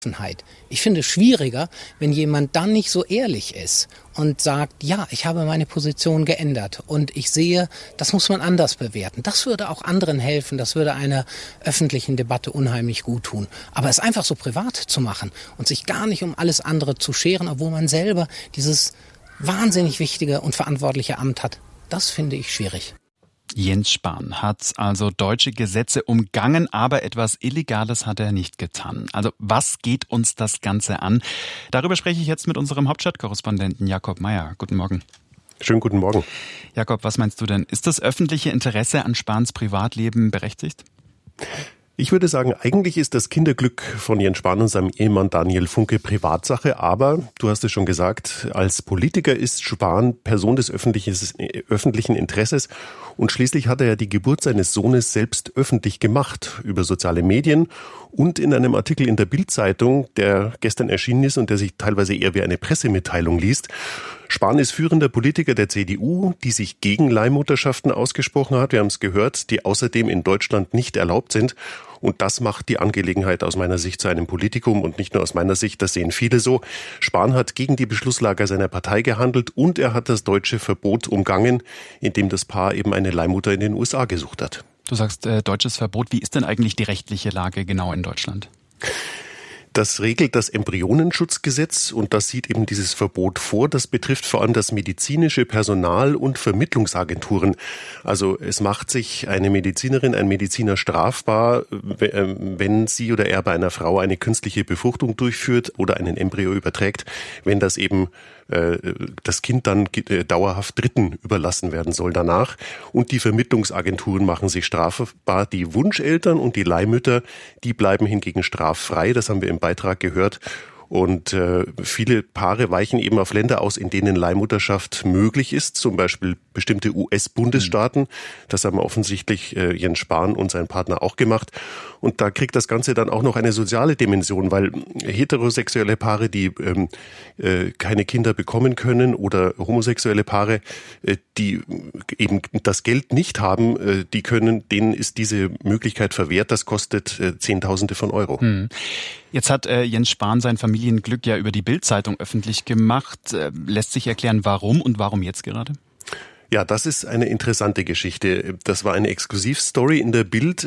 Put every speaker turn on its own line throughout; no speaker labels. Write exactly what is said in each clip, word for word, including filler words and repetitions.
Ich finde es schwieriger, wenn jemand dann nicht so ehrlich ist und sagt, ja, ich habe meine Position geändert und ich sehe, das muss man anders bewerten. Das würde auch anderen helfen, das würde einer öffentlichen Debatte unheimlich gut tun. Aber es einfach so privat zu machen und sich gar nicht um alles andere zu scheren, obwohl man selber dieses wahnsinnig wichtige und verantwortliche Amt hat, das finde ich schwierig.
Jens Spahn hat also deutsche Gesetze umgangen, aber etwas Illegales hat er nicht getan. Also was geht uns das Ganze an? Darüber spreche ich jetzt mit unserem Hauptstadtkorrespondenten Jakob Mayer. Guten Morgen.
Schönen guten Morgen.
Jakob, was meinst du denn? Ist das öffentliche Interesse an Spahns Privatleben berechtigt?
Ich würde sagen, eigentlich ist das Kinderglück von Jens Spahn und seinem Ehemann Daniel Funke Privatsache, aber du hast es schon gesagt, als Politiker ist Spahn Person des öffentlichen Interesses und schließlich hat er ja die Geburt seines Sohnes selbst öffentlich gemacht über soziale Medien und in einem Artikel in der Bild-Zeitung, der gestern erschienen ist und der sich teilweise eher wie eine Pressemitteilung liest. Spahn ist führender Politiker der C D U, die sich gegen Leihmutterschaften ausgesprochen hat. Wir haben es gehört, die außerdem in Deutschland nicht erlaubt sind. Und das macht die Angelegenheit aus meiner Sicht zu einem Politikum und nicht nur aus meiner Sicht, das sehen viele so. Spahn hat gegen die Beschlusslage seiner Partei gehandelt und er hat das deutsche Verbot umgangen, indem das Paar eben eine Leihmutter in den U S A gesucht hat.
Du sagst äh, deutsches Verbot. Wie ist denn eigentlich die rechtliche Lage genau in Deutschland?
Das regelt das Embryonenschutzgesetz und das sieht eben dieses Verbot vor. Das betrifft vor allem das medizinische Personal und Vermittlungsagenturen. Also es macht sich eine Medizinerin, ein Mediziner strafbar, wenn sie oder er bei einer Frau eine künstliche Befruchtung durchführt oder einen Embryo überträgt, wenn das eben das Kind dann dauerhaft Dritten überlassen werden soll danach. Und die Vermittlungsagenturen machen sich strafbar. Die Wunscheltern und die Leihmütter, die bleiben hingegen straffrei. Das haben wir im Beitrag gehört. Und äh, viele Paare weichen eben auf Länder aus, in denen Leihmutterschaft möglich ist, zum Beispiel bestimmte U S-Bundesstaaten. Das haben offensichtlich äh, Jens Spahn und sein Partner auch gemacht. Und da kriegt das Ganze dann auch noch eine soziale Dimension, weil heterosexuelle Paare, die ähm, äh, keine Kinder bekommen können oder homosexuelle Paare, äh, die eben das Geld nicht haben, äh, die können, denen ist diese Möglichkeit verwehrt. Das kostet äh, Zehntausende von Euro.
Hm. Jetzt hat äh, Jens Spahn sein Familienglück ja über die Bild-Zeitung öffentlich gemacht. Äh, lässt sich erklären, warum und warum jetzt gerade?
Ja, das ist eine interessante Geschichte. Das war eine Exklusivstory in der Bild,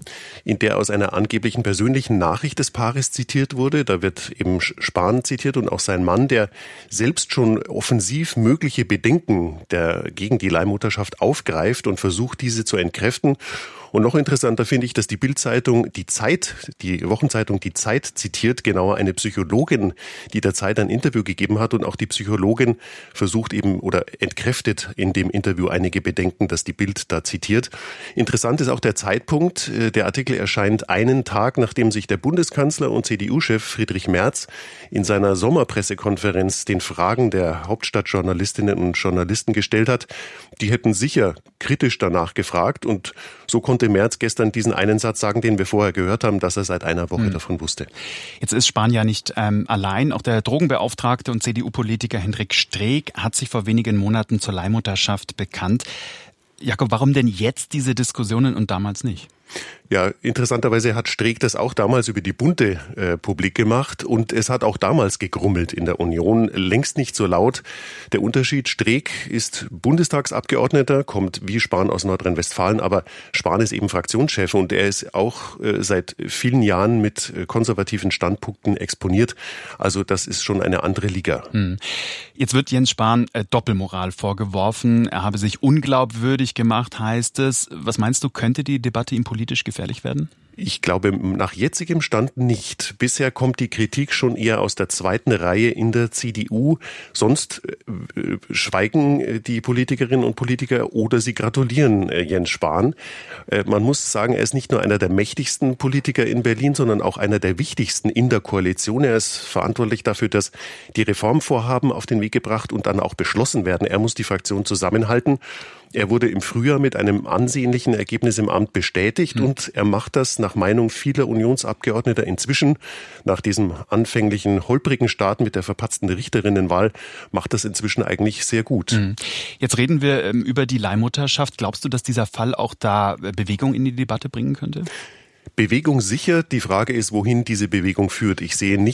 in der aus einer angeblichen persönlichen Nachricht des Paares zitiert wurde. Da wird eben Spahn zitiert und auch sein Mann, der selbst schon offensiv mögliche Bedenken der gegen die Leihmutterschaft aufgreift und versucht, diese zu entkräften. Und noch interessanter finde ich, dass die Bild-Zeitung die Zeit, die Wochenzeitung die Zeit zitiert, genauer eine Psychologin, die der Zeit ein Interview gegeben hat und auch die Psychologin versucht eben oder entkräftet in dem Interview einige Bedenken, dass die Bild da zitiert. Interessant ist auch der Zeitpunkt. Der Artikel erscheint einen Tag, nachdem sich der Bundeskanzler und C D U-Chef Friedrich Merz in seiner Sommerpressekonferenz den Fragen der Hauptstadtjournalistinnen und Journalisten gestellt hat. Die hätten sicher kritisch danach gefragt und so konnte Merz gestern diesen einen Satz sagen, den wir vorher gehört haben, dass er seit einer Woche hm. davon wusste.
Jetzt ist Spahn ja nicht ähm, allein. Auch der Drogenbeauftragte und C D U-Politiker Hendrik Streeck hat sich vor wenigen Monaten zur Leihmutterschaft bekannt. Jakob, warum denn jetzt diese Diskussionen und damals nicht?
Ja, interessanterweise hat Streeck das auch damals über die Bunte äh, publik gemacht und es hat auch damals gegrummelt in der Union, längst nicht so laut. Der Unterschied, Streeck ist Bundestagsabgeordneter, kommt wie Spahn aus Nordrhein-Westfalen, aber Spahn ist eben Fraktionschef und er ist auch äh, seit vielen Jahren mit äh, konservativen Standpunkten exponiert. Also das ist schon eine andere Liga.
Hm. Jetzt wird Jens Spahn äh, Doppelmoral vorgeworfen. Er habe sich unglaubwürdig gemacht, heißt es. Was meinst du, könnte die Debatte ihm politisch gefährlich werden?
Ich glaube, nach jetzigem Stand nicht. Bisher kommt die Kritik schon eher aus der zweiten Reihe in der C D U. Sonst äh, schweigen die Politikerinnen und Politiker oder sie gratulieren äh, Jens Spahn. Äh, man muss sagen, er ist nicht nur einer der mächtigsten Politiker in Berlin, sondern auch einer der wichtigsten in der Koalition. Er ist verantwortlich dafür, dass die Reformvorhaben auf den Weg gebracht und dann auch beschlossen werden. Er muss die Fraktion zusammenhalten. Er wurde im Frühjahr mit einem ansehnlichen Ergebnis im Amt bestätigt mhm. und er macht das nach Meinung vieler Unionsabgeordneter inzwischen, nach diesem anfänglichen holprigen Start mit der verpatzten Richterinnenwahl, macht das inzwischen eigentlich sehr gut. Mhm.
Jetzt reden wir ähm, über die Leihmutterschaft. Glaubst du, dass dieser Fall auch da Bewegung in die Debatte bringen könnte?
Bewegung sicher. Die Frage ist, wohin diese Bewegung führt. Ich sehe nicht